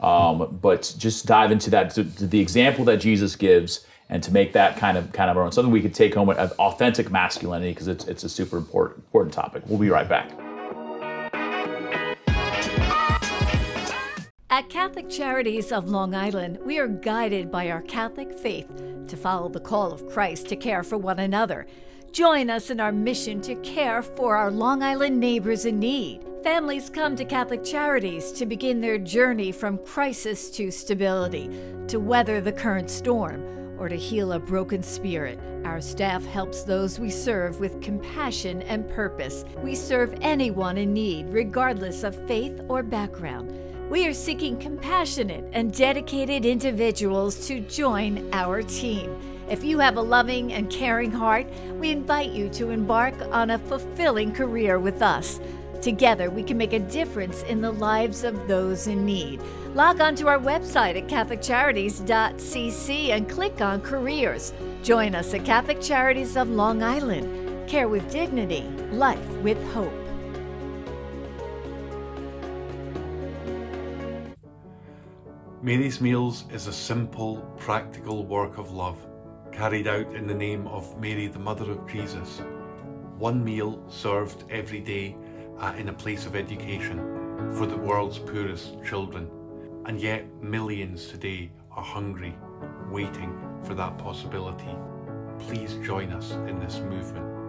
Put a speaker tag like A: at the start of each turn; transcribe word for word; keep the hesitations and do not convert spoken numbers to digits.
A: Um, but just dive into that, to, to the example that Jesus gives, and to make that kind of kind of our own, something we could take home of authentic masculinity, because it's it's a super important important topic. We'll be right back.
B: At Catholic Charities of Long Island, we are guided by our Catholic faith to follow the call of Christ to care for one another. Join us in our mission to care for our Long Island neighbors in need. Families come to Catholic Charities to begin their journey from crisis to stability, to weather the current storm, or to heal a broken spirit. Our staff helps those we serve with compassion and purpose. We serve anyone in need, regardless of faith or background. We are seeking compassionate and dedicated individuals to join our team. If you have a loving and caring heart, we invite you to embark on a fulfilling career with us. Together, we can make a difference in the lives of those in need. Log on to our website at catholic charities dot c c and click on Careers. Join us at Catholic Charities of Long Island. Care with dignity, life with hope.
C: Mary's Meals is a simple, practical work of love, carried out in the name of Mary, the Mother of Jesus. One meal served every day uh, in a place of education for the world's poorest children. And yet millions today are hungry, waiting for that possibility. Please join us in this movement.